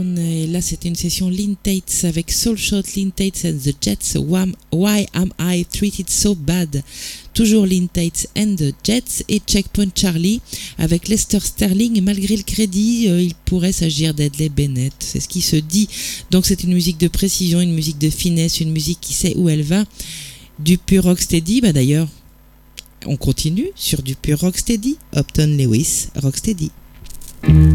Et là, c'était une session Lynn Tates avec Soul Shot, Lynn Tates and the Jets. Why am I treated so bad? Toujours Lynn Tates and the Jets et Checkpoint Charlie avec Lester Sterling. Et malgré le crédit, il pourrait s'agir d'Edley Bennett. C'est ce qui se dit. Donc, c'est une musique de précision, une musique de finesse, une musique qui sait où elle va. Du pur rocksteady. D'ailleurs, on continue sur du pur rocksteady. Upton Lewis, rocksteady.